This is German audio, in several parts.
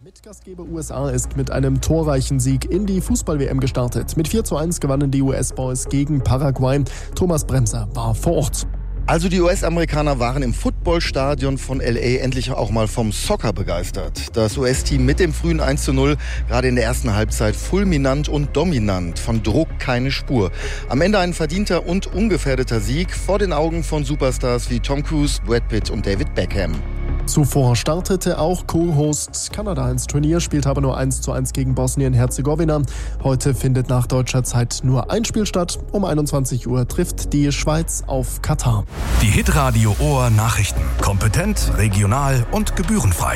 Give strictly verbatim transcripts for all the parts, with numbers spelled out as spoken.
Mit Gastgeber U S A ist mit einem torreichen Sieg in die Fußball-W M gestartet. Mit vier zu eins gewannen die U S-Boys gegen Paraguay. Thomas Bremser war vor Ort. Also die U S-Amerikaner waren im Footballstadion von L A endlich auch mal vom Soccer begeistert. Das U S-Team mit dem frühen eins zu null, gerade in der ersten Halbzeit fulminant und dominant, von Druck keine Spur. Am Ende ein verdienter und ungefährdeter Sieg vor den Augen von Superstars wie Tom Cruise, Brad Pitt und David Beckham. Zuvor startete auch Co-Host Kanada ins Turnier, spielte aber nur eins zu eins gegen Bosnien-Herzegowina. Heute findet nach deutscher Zeit nur ein Spiel statt. Um einundzwanzig Uhr trifft die Schweiz auf Katar. Die Hitradio Ohr Nachrichten. Kompetent, regional und gebührenfrei.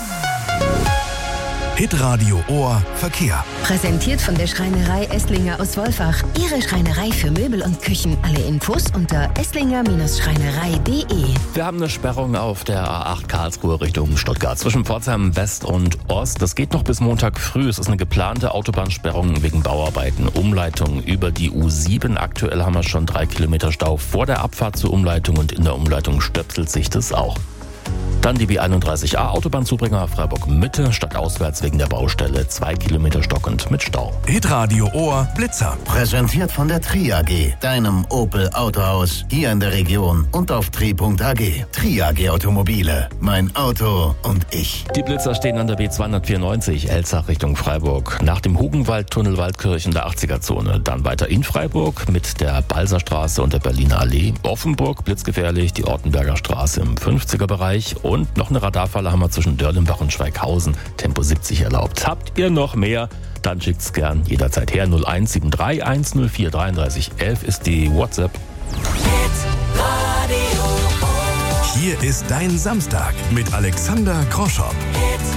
Hitradio Ohr Verkehr. Präsentiert von der Schreinerei Esslinger aus Wolfach. Ihre Schreinerei für Möbel und Küchen. Alle Infos unter esslinger Schreinerei punkt de. Wir haben eine Sperrung auf der A acht Karlsruhe Richtung Stuttgart zwischen Pforzheim West und Ost. Das geht noch bis Montag früh. Es ist eine geplante Autobahnsperrung wegen Bauarbeiten. Umleitung über die U sieben. Aktuell haben wir schon drei Kilometer Stau vor der Abfahrt zur Umleitung und in der Umleitung stöpselt sich das auch. Dann die B einunddreißig A Autobahnzubringer Freiburg-Mitte, stadtauswärts wegen der Baustelle, zwei Kilometer stockend mit Stau. Hitradio Ohr Blitzer. Präsentiert von der Tri A G, deinem Opel Autohaus, hier in der Region und auf tri punkt a g. Tri A G Automobile, mein Auto und ich. Die Blitzer stehen an der B zweihundertvierundneunzig, Elzach Richtung Freiburg. Nach dem Hugenwaldtunnel Waldkirchen der achtziger-Zone. Dann weiter in Freiburg mit der Balserstraße und der Berliner Allee. Offenburg, blitzgefährlich, die Ortenberger Straße im fünfziger-Bereich. Und noch eine Radarfalle haben wir zwischen Dörlenbach und Schweighausen. Tempo siebzig erlaubt. Habt ihr noch mehr? Dann schickt's gern jederzeit her. null eins sieben drei eins null vier drei drei elf ist die WhatsApp. Hier ist dein Samstag mit Alexander Kroschop.